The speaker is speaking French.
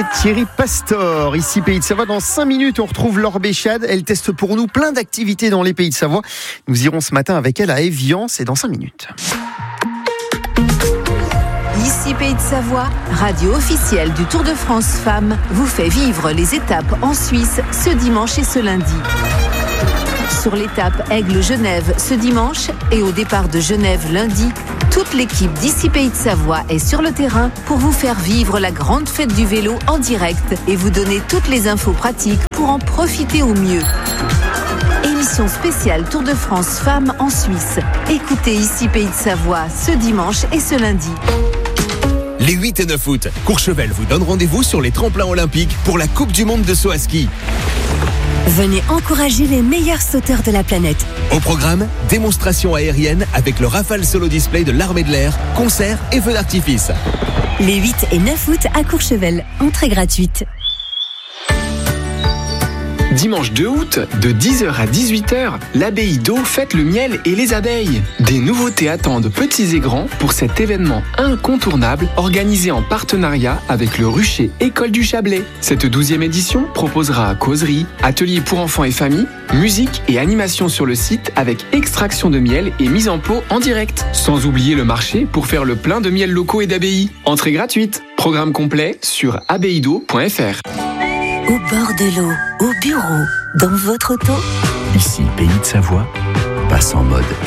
C'était Thierry Pastor, ici Pays de Savoie. Dans 5 minutes, on retrouve Laure Béchade. Elle teste pour nous plein d'activités dans les Pays de Savoie. Nous irons ce matin avec elle à Évian, c'est dans 5 minutes. Ici Pays de Savoie, radio officielle du Tour de France Femmes vous fait vivre les étapes en Suisse ce dimanche et ce lundi. Sur l'étape Aigle-Genève ce dimanche et au départ de Genève lundi, toute l'équipe d'Ici Pays de Savoie est sur le terrain pour vous faire vivre la grande fête du vélo en direct et vous donner toutes les infos pratiques pour en profiter au mieux. Émission spéciale Tour de France Femmes en Suisse. Écoutez Ici Pays de Savoie ce dimanche et ce lundi. Les 8 et 9 août, Courchevel vous donne rendez-vous sur les tremplins olympiques pour la Coupe du Monde de saut à ski. Venez encourager les meilleurs sauteurs de la planète. Au programme, démonstration aérienne avec le Rafale Solo Display de l'Armée de l'Air, concerts et feux d'artifice. Les 8 et 9 août à Courchevel, entrée gratuite. Dimanche 2 août, de 10h à 18h, l'abbaye d'Eau fête le miel et les abeilles. Des nouveautés attendent petits et grands pour cet événement incontournable organisé en partenariat avec le Rucher École du Chablais. Cette 12e édition proposera causeries, ateliers pour enfants et familles, musique et animation sur le site avec extraction de miel et mise en pot en direct. Sans oublier le marché pour faire le plein de miel locaux et d'abbayes. Entrée gratuite. Programme complet sur abbayedo.fr. Au bord de l'eau, au bureau, dans votre auto. Ici, Pays de Savoie, passe en mode